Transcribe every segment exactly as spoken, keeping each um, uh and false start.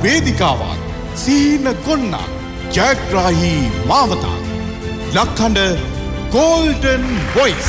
වේදිකාවක් සීන කොන්න ජයග්‍රාහී මාවත ලක්හඬ Golden Voice.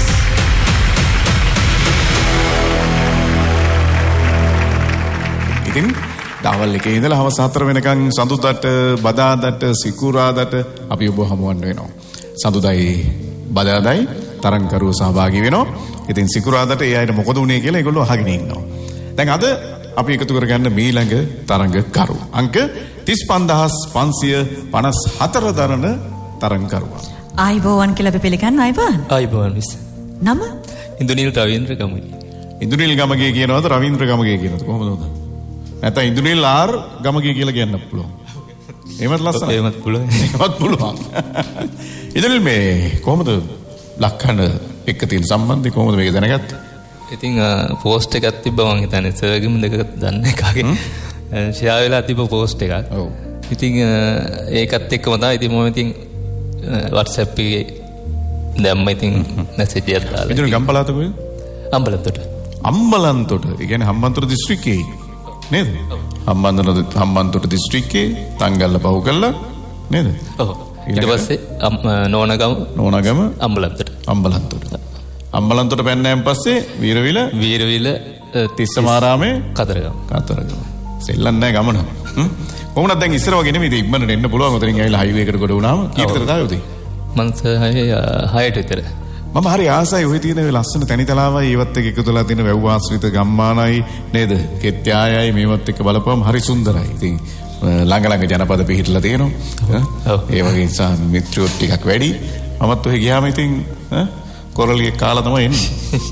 ඉතින් දවල් එකේ ඉඳලා හවස හතර වෙනකන් සඳුදාට බදාදාට සිකුරාදාට අපි ඔබ හමුවන්න වෙනවා. සඳුදායි බදාදායි තරංකරුව සහභාගී වෙනවා. ඉතින් සිකුරාදාට ඒ අයට මොකද වුනේ කියලා ඒගොල්ලෝ අහගෙන ඉන්නවා. දැන් අද අපි එකතු කරගන්න මීළඟ තරංගකරු අංක තිස් පන්දාස් පන්සිය පනස් හතර දරන තරංගකරුවා. ආයිබෝවන් කියලා අපි පිළිගන්න ආයිබෝවන්. ආයිබෝවන් මිස්. නම? ඉන්දුනිල් රවීන්ද්‍ර ගමගේ. ඉන්දුනිල් ගමගේ කියනවද රවීන්ද්‍ර ගමගේ කියනවද කොහොමද උද? නැත්නම් ඉන්දුනිල් ආර් ගමගේ කියලා කියන්න පුළුවන්. එහෙමත් ලස්සනයි. එහෙමත් පුළුවන්. එහෙමත් පුළුවන්. ඉන්දුනිල් මේ කොහොමද ලක්හඬ එක්ක තියෙන සම්බන්ධය කොහොමද මේක දැනගත්තේ? ඉතින් පෝස්ට් එකක් තිබ්බා මං හිතන්නේ සර්ගෙම දෙක දන්න එකාගේ. ෂෙයා වෙලා තිබ්බ පෝස්ට් එකක්. ඔව්. ඉතින් ඒකත් එක්කම තමයි ඉතින් මම ඉතින් WhatsApp එකේ දැම්ම ඉතින් මැසේජ් එකක් දාලා. ඉතින් ගම්පලාත කොහෙද? අම්බලන්තොට. අම්බලන්තොට. ඒ කියන්නේ හම්බන්තොට දිස්ත්‍රික්කයේ නේද? හම්බන්තොට හම්බන්තොට දිස්ත්‍රික්කයේ තංගල්ල පහු කළා නේද? ඔව්. ඊට පස්සේ නෝනගම නෝනගම අම්බලන්තොට. අම්බලන්තොට. අම්බලන්තොට පැන්නයන් පස්සේ වීරවිල වීරවිල තිස්සමාරාමේ කතරගම. කතරගම. සෙල්ලම් නැහැ ගමන. හ්ම්. කොහොමද දැන් ඉස්සර වගේ නෙමෙයි ඉතින් ඉක්මනට එන්න පුළුවන්. උතරින් ඇවිල්ලා හයිවේ එකට ගොඩ වුණාම කීයටද තායෝදී? මං හයට විතර. මම හරි ආසයි ඔය තියෙන ලස්සන තනිතලාවයි ඒවත් එක්ක එකතුලා තියෙන වැව් ආශ්‍රිත ගම්මානයි නේද? කෙත්යායයි මේවත් එක්ක බලපුවම හරි සුන්දරයි. ඉතින් ළඟ ළඟ ජනපද පිහිටලා තියෙනවා. ඔව්. ඒ වගේ නිසා මිත්‍රයෝ ටිකක් වැඩි. මමත් ඔය ගියාම ඉතින් කොරලියේ කාලා තමයි එන්නේ.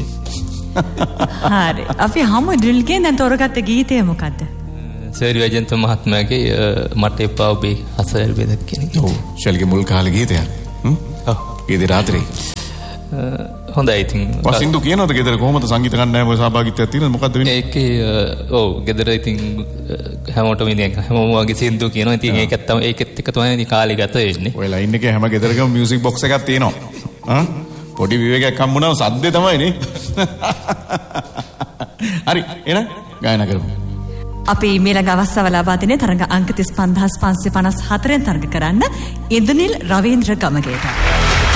හරි. අපි හමු ඩ්‍රිල්ගේ දැන් තෝරගත්ත ගීතය මොකද්ද? සර් වජන්ත මහත්මයාගේ මට එපා ඔබේ හසල් බෙදක් කියන එක. ඔව්. ශල්ගේ මුල් කාලේ ගීතයක්. හ්ම්. ඔව්. ඊදී රාත්‍රී. හොඳයි ඉතින්. වසින්දු කියනවද ගෙදර කොහොමද සංගීත කණ්ඩායමේ සහභාගීත්වයක් තියෙනවද මොකද්ද වෙන්නේ? ඒකේ ඔව් ගෙදර ඉතින් හැමෝටම ඉතින් හැමෝම වගේ සින්දු කියනවා. ඉතින් ඒකත් තමයි ඒකෙත් එක තමයි ඉතින් කාලේ ගත වෙන්නේ. ඔය ලයින් එකේ හැම ගෙදරකම මියුසික් බොක්ස් එකක් තියෙනවා. ආ පොඩි විවේකයක් හම්බුනම සද්දේ තමයි නේ. හරි එහෙනම් ගායනා කරමු. අපි ඊළඟ අවස්ථාව ලබා දෙන්නේ තරඟ අංක තිස් පන්දාස් පන්සිය පනස් හතරෙන් තරඟ කරන්න ඉන්දුනිල් රවීන්ද්‍ර ගමගේට.